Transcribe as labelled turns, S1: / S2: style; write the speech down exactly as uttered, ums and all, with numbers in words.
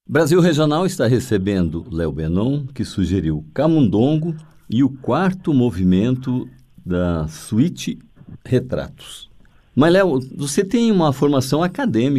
S1: Brasil Regional está recebendo Léo Benon, que sugeriu Camundongo e o quarto movimento da suíte Retratos. Mas, Léo, você tem uma formação acadêmica